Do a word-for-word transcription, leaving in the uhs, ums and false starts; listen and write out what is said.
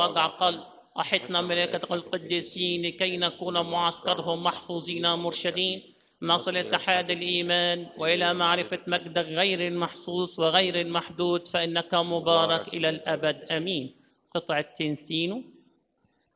ووجع قلب. أحطنا ملائكة القديسين لكي نكون معسكرهم محفوظين مرشدين، نصل اتحاد الإيمان وإلى معرفة مجدك غير المحصوص وغير المحدود، فإنك مبارك إلى الأبد. أمين. قطعة تنسينو.